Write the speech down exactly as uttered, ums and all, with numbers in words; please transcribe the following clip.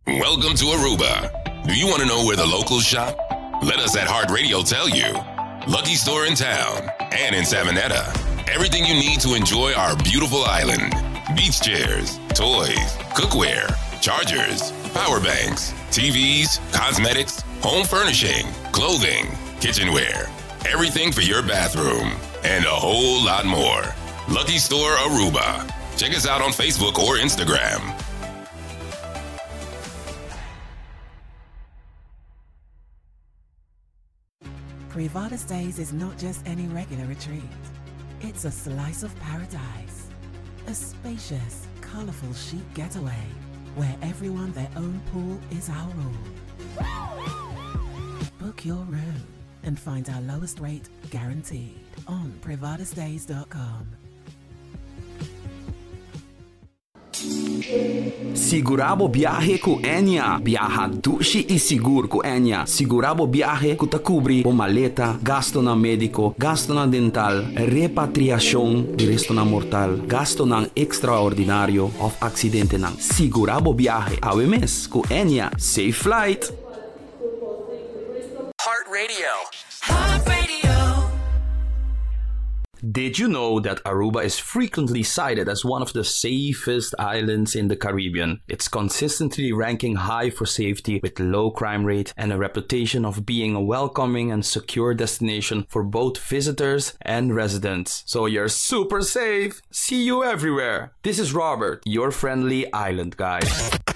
Welcome to Aruba. Do you want to know where the locals shop? Let us at Heart Radio tell you. Lucky Store in town and in Savanetta. Everything you need to enjoy our beautiful island. Beach chairs, toys, cookware, chargers, power banks, T Vs, cosmetics, home furnishing, clothing, kitchenware, everything for your bathroom, and a whole lot more. Lucky Store Aruba. Check us out on Facebook or Instagram. Privada Stays is not just any regular retreat. It's a slice of paradise. A spacious, colorful chic getaway where everyone their own pool is our rule. Book your room and find our lowest rate guaranteed on privada stays dot com. Sigurabo biyahe ku Enya. Biyaha dushi e seguro ku Enya. Sigurabo biyahe ku takubri o maleta, gasto na medico, gasto na dental, repatriasyon di resto na mortal, gasto ng extraordinario of aksidente ng Sigurabo biyahe. Awemes ku Enya. Safe flight. Heart Radio. Heart Radio. Did you know that Aruba is frequently cited as one of the safest islands in the Caribbean? It's consistently ranking high for safety with low crime rate and a reputation of being a welcoming and secure destination for both visitors and residents. So you're super safe. See you everywhere. This is Robert, your friendly island guide.